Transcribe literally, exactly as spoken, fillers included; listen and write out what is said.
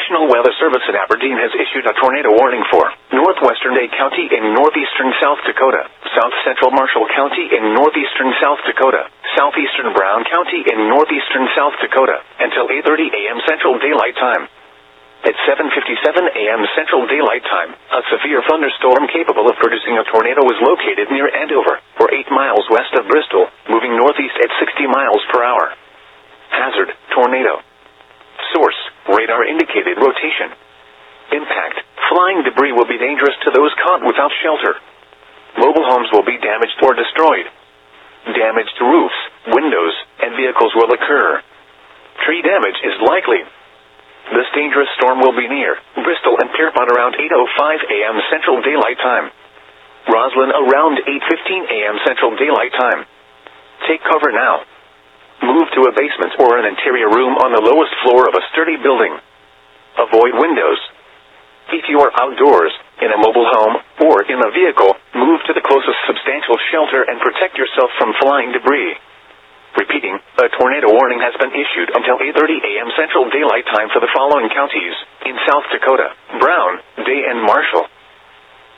National Weather Service in Aberdeen has issued a tornado warning for northwestern Dade County in northeastern South Dakota, south central Marshall County in northeastern South Dakota, southeastern Brown County in northeastern South Dakota, until eight thirty a m Central Daylight Time. At seven fifty-seven a m Central Daylight Time, a severe thunderstorm capable of producing a tornado was located near Andover, or eight miles west of Bristol, moving northeast at sixty miles per hour. Hazard, tornado. Source, radar indicated rotation. Impact, flying debris will be dangerous to those caught without shelter. Mobile homes will be damaged or destroyed. Damage to roofs, windows, and vehicles will occur. Tree damage is likely. This dangerous storm will be near Bristol and Pierpont around eight oh five a m Central Daylight Time. Roslyn around eight fifteen a m Central Daylight Time. Take cover now. Move to a basement or an interior room on the lowest floor of a sturdy building. Avoid windows. If you are outdoors, in a mobile home, or in a vehicle, move to the closest substantial shelter and protect yourself from flying debris. Repeating, a tornado warning has been issued until eight thirty a m Central Daylight Time for the following counties in South Dakota: Brown, Day, and Marshall.